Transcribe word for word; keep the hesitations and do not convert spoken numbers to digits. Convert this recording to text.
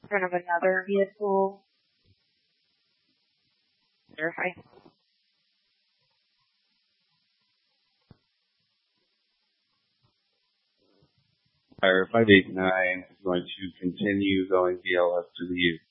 front of another vehicle. Their high. Fire five eight nine is going to continue going B L S to the U.